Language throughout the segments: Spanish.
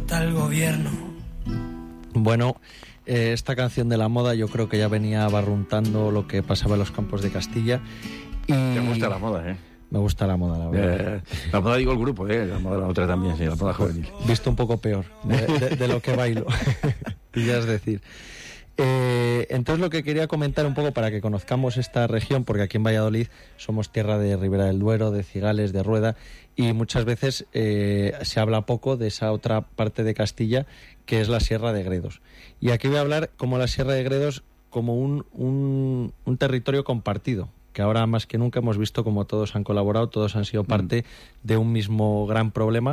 importa el gobierno. Bueno, esta canción de la moda yo creo que ya venía barruntando lo que pasaba en los campos de Castilla. Y Te gusta la moda, ¿eh? Me gusta la moda, la verdad. La moda digo el grupo, la moda la otra también, sí, la moda juvenil. Visto un poco peor de lo que bailo. Y ya es decir. Entonces lo que quería comentar un poco para que conozcamos esta región, porque aquí en Valladolid somos tierra de Ribera del Duero, de Cigales, de Rueda, y muchas veces se habla poco de esa otra parte de Castilla que es la Sierra de Gredos. Y aquí voy a hablar como la Sierra de Gredos como un territorio compartido, que ahora más que nunca hemos visto como todos han colaborado, todos han sido parte de un mismo gran problema.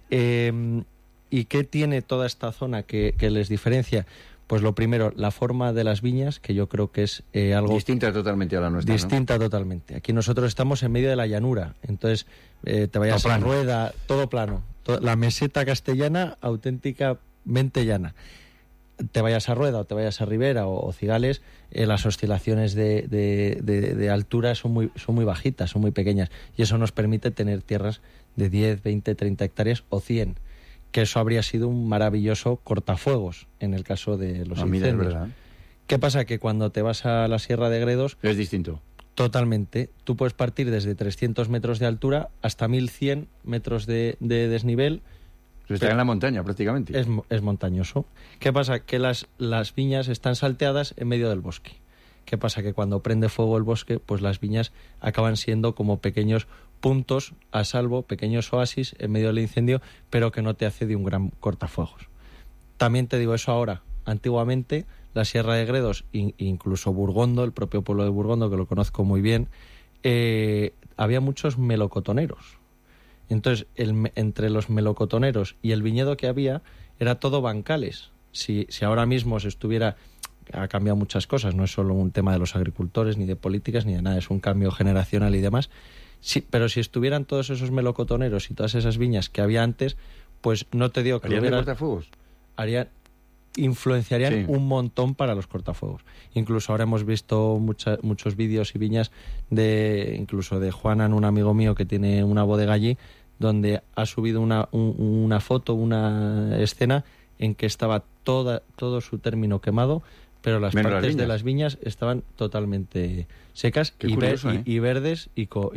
¿Y qué tiene toda esta zona que les diferencia? Pues lo primero, la forma de las viñas, que yo creo que es algo... Distinta totalmente a la nuestra, Distinta, ¿no? Totalmente. Aquí nosotros estamos en medio de la llanura, entonces te vayas a Rueda, todo plano. La meseta castellana, auténticamente llana. Te vayas a Rueda o te vayas a Ribera o Cigales, las oscilaciones de altura son muy bajitas, son muy pequeñas. Y eso nos permite tener tierras de 10, 20, 30 hectáreas o 100. Que eso habría sido un maravilloso cortafuegos en el caso de los incendios. ¿Verdad? ¿Qué pasa? Que cuando te vas a la Sierra de Gredos... Es distinto. Totalmente. Tú puedes partir desde 300 metros de altura hasta 1100 metros de desnivel. Está en la montaña prácticamente. Es montañoso. ¿Qué pasa? Que las viñas están salteadas en medio del bosque. ¿Qué pasa? Que cuando prende fuego el bosque, pues las viñas acaban siendo como pequeños puntos a salvo, pequeños oasis en medio del incendio, pero que no te hace de un gran cortafuegos. También te digo eso ahora. Antiguamente, la Sierra de Gredos, incluso Burgondo, el propio pueblo de Burgondo, que lo conozco muy bien, había muchos melocotoneros. Entonces, entre los melocotoneros y el viñedo que había, era todo bancales. Si ahora mismo se estuviera... Ha cambiado muchas cosas, no es solo un tema de los agricultores, ni de políticas, ni de nada, es un cambio generacional y demás. Sí, pero si estuvieran todos esos melocotoneros y todas esas viñas que había antes, pues no te digo que ¿Harían de cortafuegos? Influenciarían un montón para los cortafuegos. Incluso ahora hemos visto muchos vídeos y viñas incluso de Juanan, un amigo mío que tiene una bodega allí, donde ha subido una foto, una escena en que estaba todo su término quemado, pero las partes de las viñas estaban totalmente secas y verdes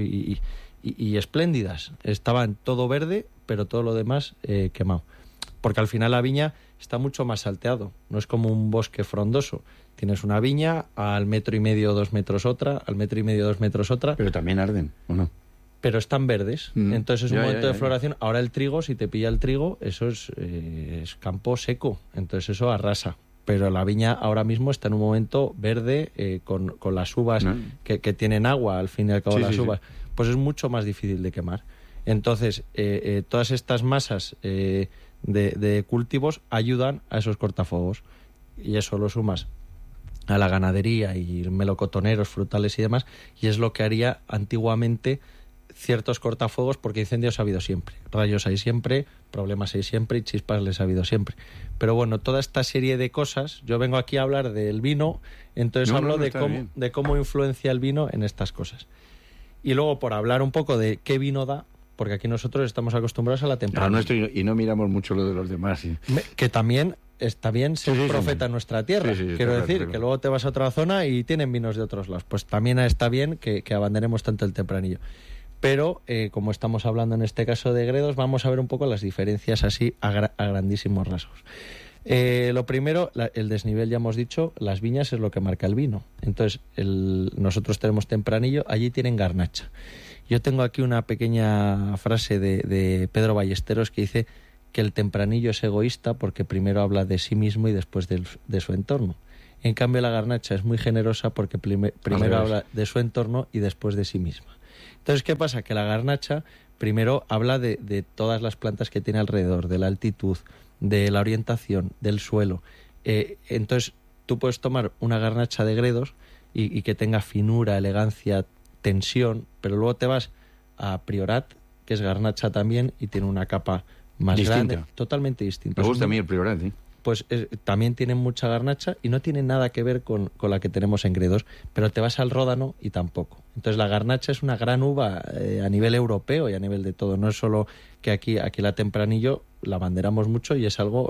y espléndidas. Estaban todo verde, pero todo lo demás quemado. Porque al final la viña está mucho más salteado. No es como un bosque frondoso. Tienes una viña, al 1,5 metros, 2 metros otra, al 1,5 metros, 2 metros otra. Pero también arden, ¿o no? Pero están verdes. Entonces es un momento de floración. Ahora el trigo, si te pilla el trigo, eso es campo seco. Entonces eso arrasa. Pero la viña ahora mismo está en un momento verde, con las uvas que tienen agua, al fin y al cabo las uvas. Pues es mucho más difícil de quemar. Entonces, todas estas masas de cultivos ayudan a esos cortafuegos. Y eso lo sumas a la ganadería y melocotoneros, frutales y demás. Y es lo que haría antiguamente ciertos cortafuegos, porque incendios ha habido siempre, rayos hay siempre, problemas hay siempre y chispas les ha habido siempre. Pero bueno, toda esta serie de cosas, yo vengo aquí a hablar del vino, entonces hablo de cómo influencia el vino en estas cosas. Y luego, por hablar un poco de qué vino da, porque aquí nosotros estamos acostumbrados a la temperatura. Y no miramos mucho lo de los demás. Sí. Que también está bien ser profeta en nuestra tierra. Quiero decir, que luego te vas a otra zona y tienen vinos de otros lados. Pues también está bien que abandonemos tanto el tempranillo. Pero, como estamos hablando en este caso de Gredos, vamos a ver un poco las diferencias así a grandísimos rasgos. Lo primero, el desnivel, ya hemos dicho, las viñas es lo que marca el vino. Entonces, nosotros tenemos tempranillo, allí tienen garnacha. Yo tengo aquí una pequeña frase de Pedro Ballesteros que dice que el tempranillo es egoísta porque primero habla de sí mismo y después de su entorno. En cambio, la garnacha es muy generosa porque primero habla de su entorno y después de sí misma. Entonces, ¿qué pasa? Que la garnacha primero habla de todas las plantas que tiene alrededor, de la altitud, de la orientación, del suelo. Entonces, tú puedes tomar una garnacha de Gredos y que tenga finura, elegancia, tensión, pero luego te vas a Priorat, que es garnacha también, y tiene una capa más grande, totalmente distinta. Me gusta a mí el Priorat, pues también tienen mucha garnacha y no tiene nada que ver con la que tenemos en Gredos, pero te vas al Ródano y tampoco. Entonces la garnacha es una gran uva a nivel europeo y a nivel de todo, no es solo que aquí la Tempranillo la abanderamos mucho y es algo